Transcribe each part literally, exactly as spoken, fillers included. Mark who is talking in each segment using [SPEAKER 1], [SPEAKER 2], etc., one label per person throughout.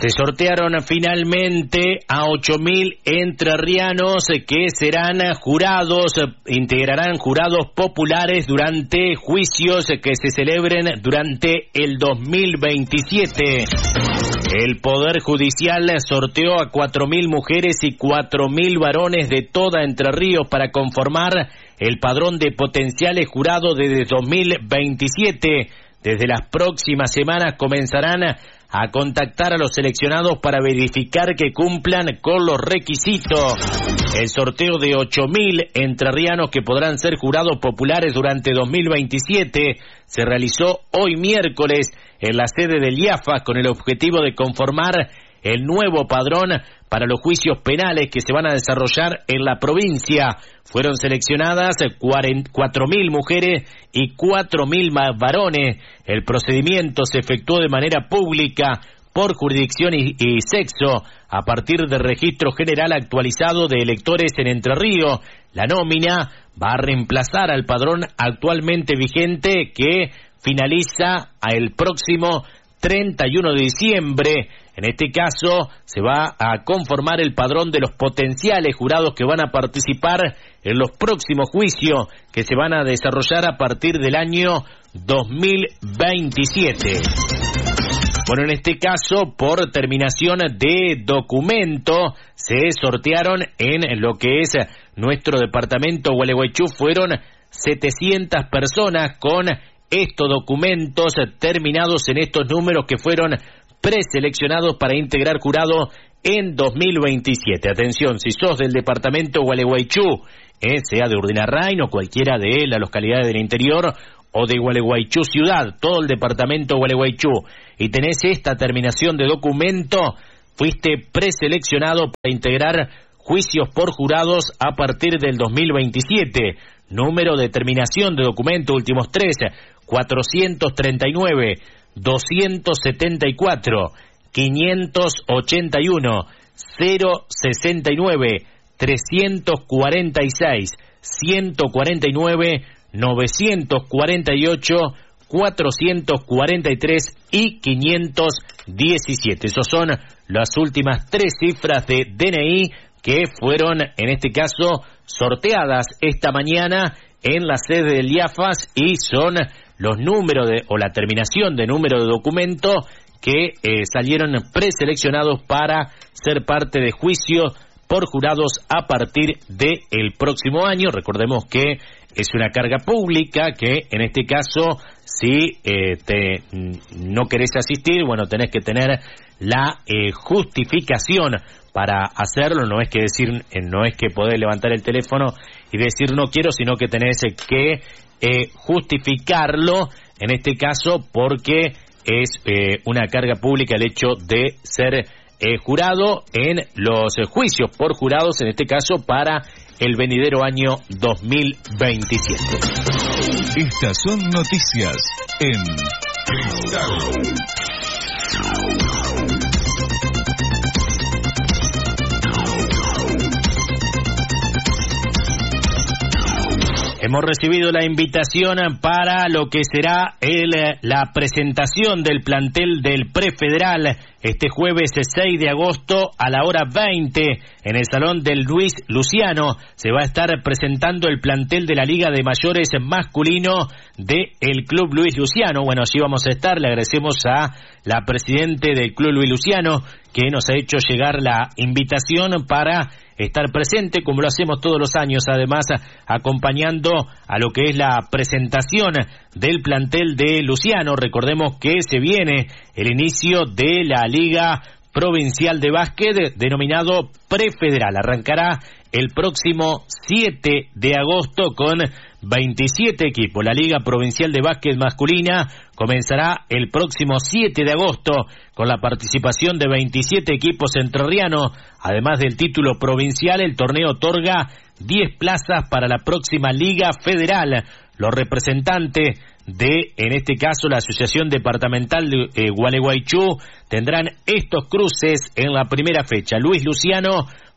[SPEAKER 1] Se sortearon finalmente a ocho mil entrerrianos que serán jurados, integrarán jurados populares durante juicios que se celebren durante el dos mil veintisiete. El Poder Judicial sorteó a cuatro mil mujeres y cuatro mil varones de toda Entre Ríos para conformar el padrón de potenciales jurados desde dos mil veintisiete. Desde las próximas semanas comenzarán a contactar a los seleccionados para verificar que cumplan con los requisitos. El sorteo de ocho mil entrerrianos que podrán ser jurados populares durante dos mil veintisiete se realizó hoy miércoles en la sede del I A F A con el objetivo de conformar el nuevo padrón para los juicios penales que se van a desarrollar en la provincia. Fueron seleccionadas cuatro mil mujeres y cuatro mil varones. El procedimiento se efectuó de manera pública por jurisdicción y, y sexo a partir del registro general actualizado de electores en Entre Ríos. La nómina va a reemplazar al padrón actualmente vigente que finaliza el próximo treinta y uno de diciembre. En este caso, se va a conformar el padrón de los potenciales jurados que van a participar en los próximos juicios que se van a desarrollar a partir del año dos mil veintisiete. Bueno, en este caso, por terminación de documento, se sortearon en lo que es nuestro departamento Gualeguaychú, fueron setecientas personas con estos documentos terminados en estos números que fueron preseleccionados para integrar jurado en dos mil veintisiete. Atención, si sos del departamento Gualeguaychú, eh, sea de Urdinarrain o cualquiera de las localidades del interior o de Gualeguaychú ciudad, todo el departamento Gualeguaychú, y tenés esta terminación de documento, fuiste preseleccionado para integrar juicios por jurados a partir del dos mil veintisiete. Número de terminación de documento últimos tres, cuatrocientos treinta y nueve, doscientos setenta y cuatro, quinientos ochenta y uno, cero sesenta y nueve, trescientos cuarenta y seis, ciento cuarenta y nueve, novecientos cuarenta y ocho, cuatrocientos cuarenta y tres y quinientos diecisiete. Esas son las últimas tres cifras de D N I que fueron, en este caso, sorteadas esta mañana en la sede del I A F A S y son los números de, o la terminación de número de documento que eh, salieron preseleccionados para ser parte de juicio por jurados a partir del próximo año. Recordemos que es una carga pública que, en este caso, si eh, te, no querés asistir, bueno, tenés que tener la eh, justificación para hacerlo. No es que decir, eh, no es que podés levantar el teléfono y decir no quiero, sino que tenés que eh, justificarlo, en este caso, porque es eh, una carga pública el hecho de ser eh, jurado en los eh, juicios por jurados, en este caso para el venidero año dos mil veintisiete.
[SPEAKER 2] Estas son noticias en Cristal.
[SPEAKER 1] Hemos recibido la invitación para lo que será el, la presentación del plantel del Prefederal este jueves seis de agosto a la hora veinte en el Salón del Luis Luciano. Se va a estar presentando el plantel de la Liga de Mayores masculino del Club Luis Luciano. Bueno, allí vamos a estar. Le agradecemos a la presidente del Club Luis Luciano que nos ha hecho llegar la invitación para estar presente, como lo hacemos todos los años, además acompañando a lo que es la presentación del plantel de Luciano. Recordemos que se viene el inicio de la Liga Provincial de Básquet, denominado Prefederal. Arrancará el próximo siete de agosto con veintisiete equipos. La Liga Provincial de Básquet masculina comenzará el próximo siete de agosto con la participación de veintisiete equipos entrerrianos. Además del título provincial, el torneo otorga diez plazas para la próxima Liga Federal. Los representantes de, en este caso, la Asociación Departamental de eh, Gualeguaychú tendrán estos cruces en la primera fecha. Luis Luciano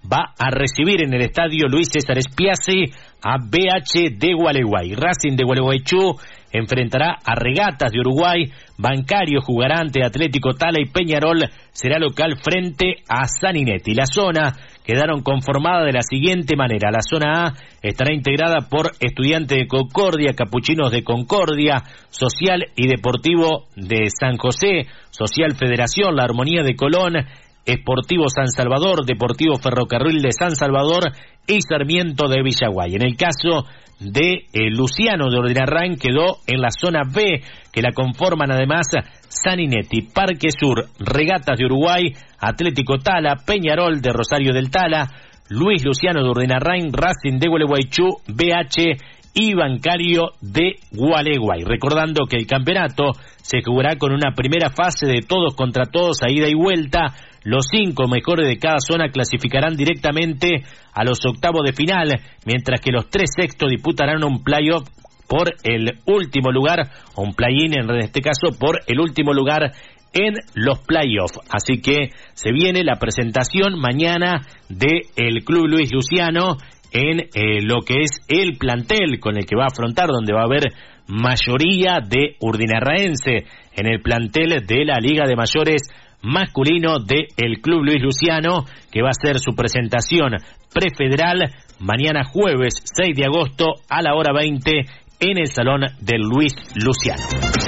[SPEAKER 1] va a recibir en el estadio Luis César Spiazzi a B H de Gualeguay. Racing de Gualeguaychú enfrentará a Regatas de Uruguay. Bancario jugará ante Atlético Tala y Peñarol será local frente a Saninetti. La zona quedaron conformadas de la siguiente manera. La zona A estará integrada por Estudiantes de Concordia, Capuchinos de Concordia, Social y Deportivo de San José, Social Federación, La Armonía de Colón, Esportivo San Salvador, Deportivo Ferrocarril de San Salvador y Sarmiento de Villaguay. En el caso de eh, Luciano de Urdinarrain quedó en la zona B, que la conforman además Saninetti, Parque Sur, Regatas de Uruguay, Atlético Tala, Peñarol de Rosario del Tala, Luis Luciano de Urdinarrain, Racing de Gualeguaychú, B H y Bancario de Gualeguay. Recordando que el campeonato se jugará con una primera fase de todos contra todos a ida y vuelta. Los cinco mejores de cada zona clasificarán directamente a los octavos de final, mientras que los tres sextos disputarán un playoff por el último lugar, o un play-in en este caso, por el último lugar en los playoffs. Así que se viene la presentación mañana del Club Luis Luciano en eh, lo que es el plantel con el que va a afrontar, donde va a haber mayoría de urdinarraense en el plantel de la Liga de Mayores masculino del Club Luis Luciano, que va a hacer su presentación prefederal mañana jueves seis de agosto a la hora veinte en el Salón del Luis Luciano.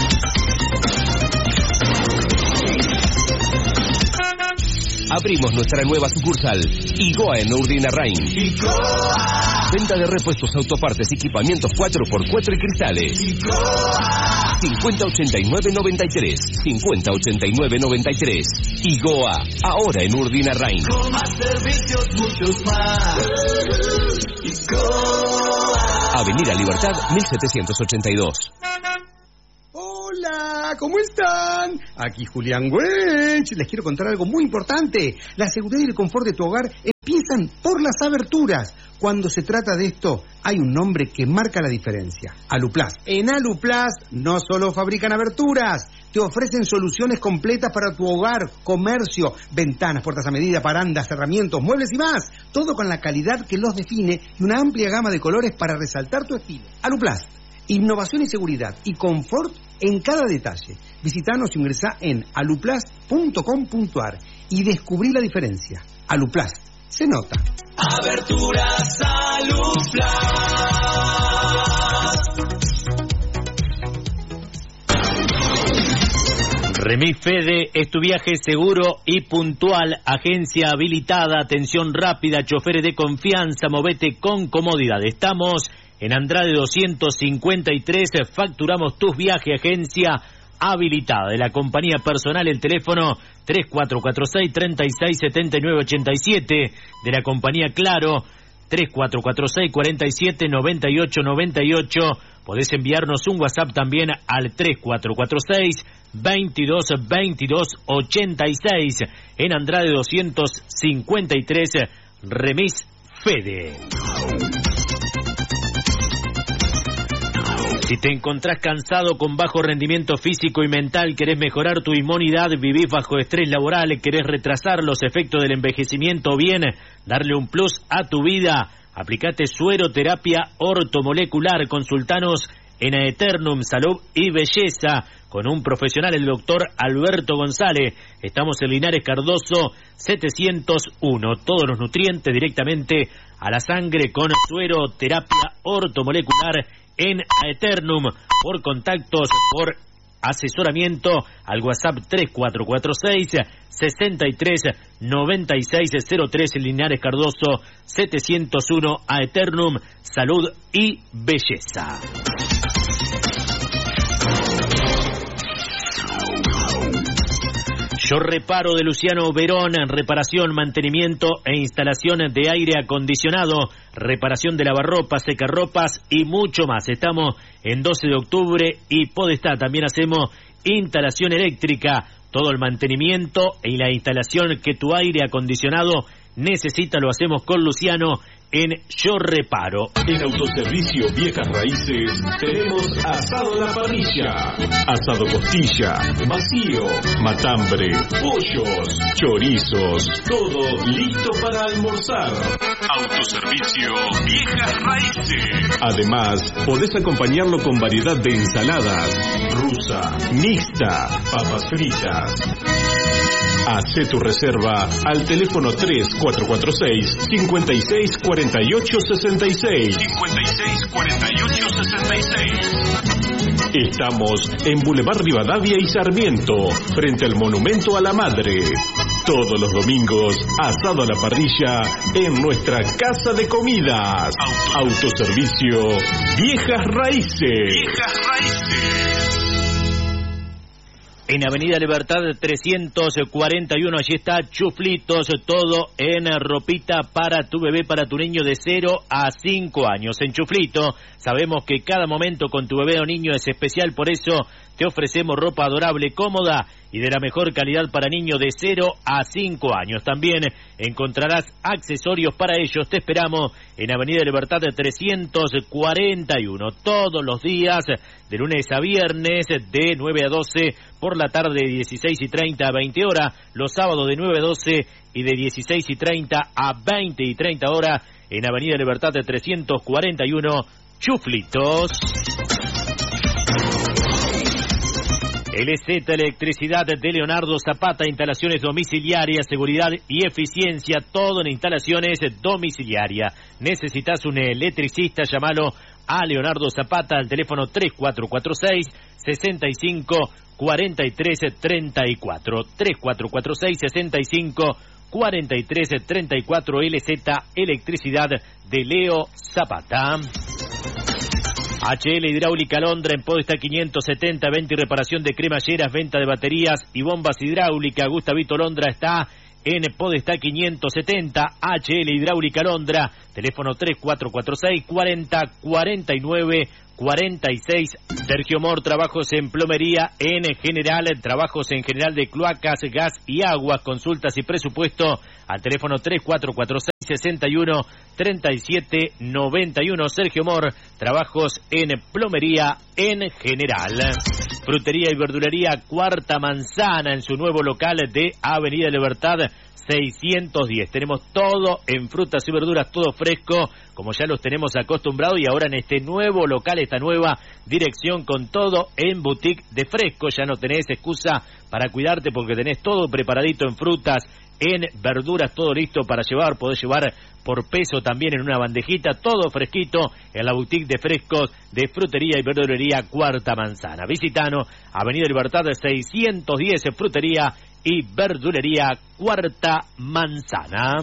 [SPEAKER 2] Abrimos nuestra nueva sucursal, Igoa en Urdinarrain. Igoa. Venta de repuestos, autopartes, equipamientos cuatro por cuatro y cristales. Igoa. cincuenta ochenta y nueve noventa y tres. cincuenta ochenta y nueve noventa y tres. Igoa, ahora en Urdinarrain.
[SPEAKER 3] Con más servicios, muchos más. Igoa.
[SPEAKER 2] Avenida Libertad, mil setecientos ochenta y dos.
[SPEAKER 4] Hola, ¿cómo están? Aquí Julián Wench. Les quiero contar algo muy importante. La seguridad y el confort de tu hogar empiezan por las aberturas. Cuando se trata de esto, hay un nombre que marca la diferencia. Aluplast. En Aluplast no solo fabrican aberturas, te ofrecen soluciones completas para tu hogar, comercio, ventanas, puertas a medida, barandas, cerramientos, muebles y más. Todo con la calidad que los define y una amplia gama de colores para resaltar tu estilo. Aluplast. Innovación y seguridad y confort en cada detalle. Visitanos y ingresá en aluplast punto com punto ar y descubrí la diferencia. Aluplast. Se nota.
[SPEAKER 3] Aberturas Aluplast.
[SPEAKER 1] Remis Fede es tu viaje seguro y puntual, agencia habilitada, atención rápida, choferes de confianza, movete con comodidad. Estamos en Andrade doscientos cincuenta y tres, facturamos tus viajes, agencia habilitada. De la compañía personal, el teléfono tres cuatro cuatro seis, tres seis siete nueve ocho siete. De la compañía Claro, tres cuatro cuatro seis, cuatro siete nueve ocho nueve ocho. Podés enviarnos un WhatsApp también al tres cuatro cuatro seis, veintidós veintidós ochenta y seis. En Andrade doscientos cincuenta y tres, Remis Fede. Si te encontrás cansado, con bajo rendimiento físico y mental, querés mejorar tu inmunidad, vivís bajo estrés laboral, querés retrasar los efectos del envejecimiento o bien darle un plus a tu vida, aplicate sueroterapia ortomolecular. Consultanos en Aeternum Salud y Belleza con un profesional, el doctor Alberto González. Estamos en Linares Cardoso setecientos uno. Todos los nutrientes directamente a la sangre con sueroterapia ortomolecular en Aeternum. Por contactos, por asesoramiento, al WhatsApp tres cuatro cuatro seis, sesenta y tres noventa y seis cero tres, Linares Cardoso setecientos uno. Aeternum Salud y Belleza. Yo Reparo de Luciano Verón, reparación, mantenimiento e instalación de aire acondicionado, reparación de lavarropas, secarropas y mucho más. Estamos en doce de octubre y Podestá. También hacemos instalación eléctrica, todo el mantenimiento y la instalación que tu aire acondicionado necesita lo hacemos con Luciano en Yo Reparo.
[SPEAKER 5] En Autoservicio Viejas Raíces tenemos asado a la parrilla, asado costilla, vacío, matambre, pollos, chorizos, todo listo para almorzar. Autoservicio Viejas Raíces. Además, podés acompañarlo con variedad de ensaladas, rusa, mixta, papas fritas. Hacé tu reserva al teléfono tres cuatro cuatro seis, cinco seis cuatro ocho seis seis. cinco seis cuatro ocho seis seis. Estamos en Boulevard Rivadavia y Sarmiento, frente al Monumento a la Madre. Todos los domingos, asado a la parrilla en nuestra casa de comidas. Autoservicio Viejas Raíces. Viejas Raíces.
[SPEAKER 1] En Avenida Libertad trescientos cuarenta y uno, allí está Chuflitos, todo en ropita para tu bebé, para tu niño de cero a cinco años. En Chuflito sabemos que cada momento con tu bebé o niño es especial, por eso te ofrecemos ropa adorable, cómoda y de la mejor calidad para niños de cero a cinco años. También encontrarás accesorios para ellos. Te esperamos en Avenida Libertad trescientos cuarenta y uno, todos los días, de lunes a viernes, de nueve a doce, por la tarde de dieciséis y treinta a veinte horas, los sábados de nueve a doce y de dieciséis y treinta a veinte y treinta horas, en Avenida Libertad trescientos cuarenta y uno, Chuflitos. L Z Electricidad de Leonardo Zapata, instalaciones domiciliarias, seguridad y eficiencia, todo en instalaciones domiciliarias. Necesitas un electricista, llámalo a Leonardo Zapata al teléfono tres cuatro cuatro seis, seis cinco, cuatro tres tres cuatro. tres cuatro cuatro seis, seis cinco, cuatro tres tres cuatro. L Z Electricidad de Leo Zapata. H L Hidráulica Londra, en Podestá quinientos setenta, venta y reparación de cremalleras, venta de baterías y bombas hidráulicas. Gustavito Londra está en Podestá quinientos setenta. H L Hidráulica Londra, teléfono tres cuatro cuatro seis, cuarenta, cuarenta y nueve, cuarenta y seis. Sergio Mor, trabajos en plomería en general, trabajos en general de cloacas, gas y agua, consultas y presupuesto al teléfono tres cuatro cuatro seis, sesenta y uno, treinta y siete, noventa y uno. Sergio Mor, trabajos en plomería en general. Frutería y verdulería Cuarta Manzana, en su nuevo local de Avenida Libertad seiscientos diez. Tenemos todo en frutas y verduras, todo fresco, como ya los tenemos acostumbrados, y ahora en este nuevo local, esta nueva dirección, con todo en boutique de fresco. Ya no tenés excusa para cuidarte, porque tenés todo preparadito en frutas, en verduras, todo listo para llevar. Podés llevar por peso también en una bandejita, todo fresquito en la boutique de frescos de Frutería y Verdulería Cuarta Manzana. Visitanos, Avenida Libertad seiscientos diez, Frutería y Verdulería Cuarta Manzana.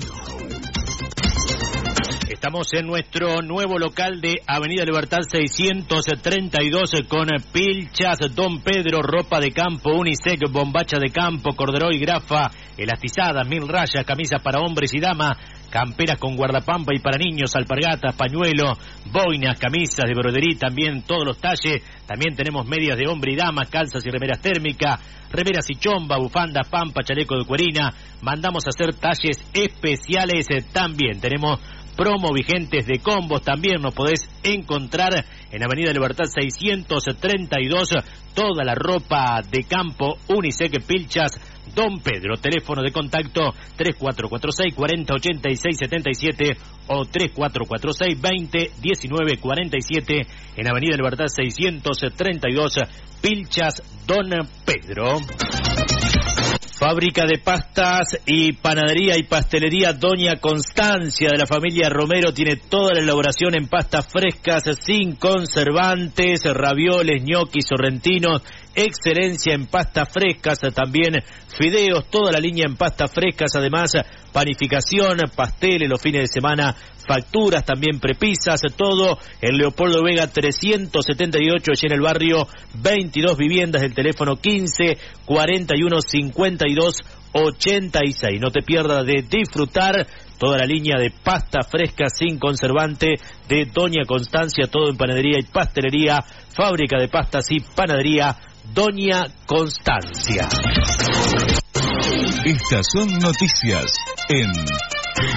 [SPEAKER 1] Estamos en nuestro nuevo local de Avenida Libertad seiscientos treinta y dos con Pilchas Don Pedro, ropa de campo, unisex, bombacha de campo, corderoy, grafa, elastizadas, mil rayas, camisas para hombres y damas, camperas con guardapampa y para niños, alpargatas, pañuelos, boinas, camisas de brodería, también todos los talles. También tenemos medias de hombre y dama, calzas y remeras térmicas, remeras y chomba, bufandas, pampa, chaleco de cuerina. Mandamos a hacer talles especiales eh, también. Tenemos promo vigentes de combos, también nos podés encontrar en Avenida Libertad seiscientos treinta y dos, toda la ropa de campo, unisex, Pilchas Don Pedro. Teléfono de contacto tres cuatro cuatro seis, cuarenta, ochenta y seis, setenta y siete o tres cuatro cuatro seis, veinte, diecinueve, cuarenta y siete, en Avenida Libertad seiscientos treinta y dos, Pilchas Don Pedro. Fábrica de pastas y panadería y pastelería Doña Constancia, de la familia Romero, tiene toda la elaboración en pastas frescas, sin conservantes, ravioles, ñoquis, sorrentinos, excelencia en pastas frescas, también fideos, toda la línea en pastas frescas, además panificación, pasteles los fines de semana, facturas, también prepisas, todo en Leopoldo Vega trescientos setenta y ocho, allí en el barrio, veintidós viviendas, del teléfono quince, cuarenta y uno, cincuenta y dos, ochenta y seis. No te pierdas de disfrutar toda la línea de pasta fresca sin conservante de Doña Constancia, todo en panadería y pastelería, fábrica de pastas y panadería Doña Constancia.
[SPEAKER 2] Estas son noticias en